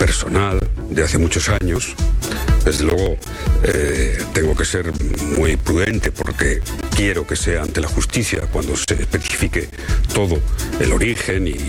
personal de hace muchos años. Desde luego tengo que ser muy prudente porque quiero que sea ante la justicia cuando se especifique todo el origen y